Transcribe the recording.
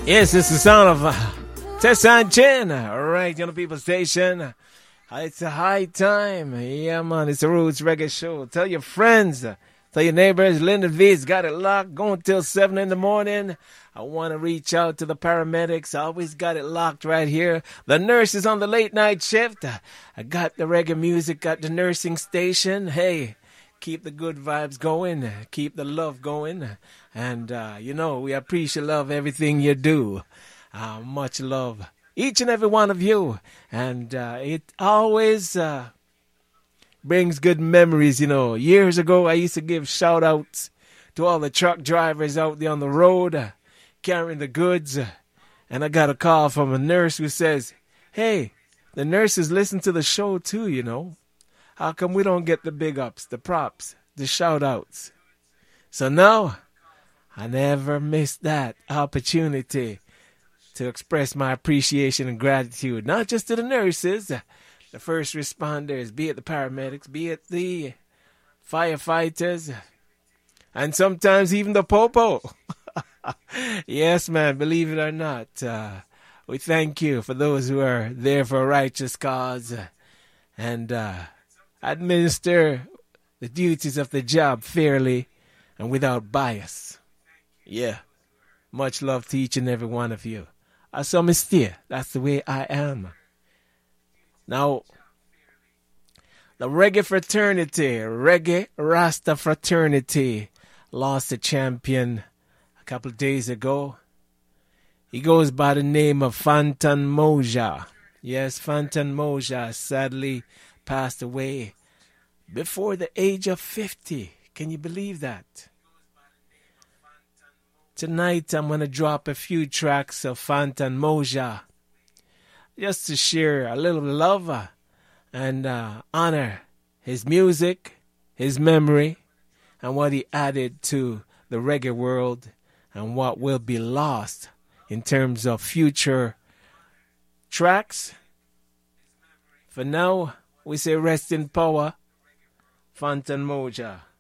Yes, it's the sound of Tessa and Jen, right on the People Station. It's a high time. Yeah, man, it's a Roots Reggae Show. Tell your friends, tell your neighbors, Linda V's got it locked, going till 7 in the morning. I want to reach out to the paramedics. I always got it locked right here. The nurse is on the late night shift. I got the reggae music at the nursing station. Hey, keep the good vibes going. Keep the love going. And, we appreciate love everything you do. Much love. Each and every one of you. And it always brings good memories, Years ago, I used to give shout-outs to all the truck drivers out there on the road carrying the goods. And I got a call from a nurse who says, hey, the nurses listen to the show too, How come we don't get the big ups, the props, the shout-outs? So now, I never miss that opportunity to express my appreciation and gratitude, not just to the nurses, the first responders, be it the paramedics, be it the firefighters, and sometimes even the popo. Yes, man, believe it or not, we thank you for those who are there for a righteous cause and administer the duties of the job fairly and without bias. Yeah, much love to each and every one of you. I saw me steer. That's the way I am. Now, the reggae fraternity, Reggae Rasta fraternity, lost a champion a couple of days ago. He goes by the name of Fantan Mojah. Yes, Fantan Mojah sadly passed away before the age of 50. Can you believe that? Tonight I'm going to drop a few tracks of Fantan Mojah just to share a little love and honor his music, his memory, and what he added to the reggae world and what will be lost in terms of future tracks. For now, we say rest in power, Fantan Mojah.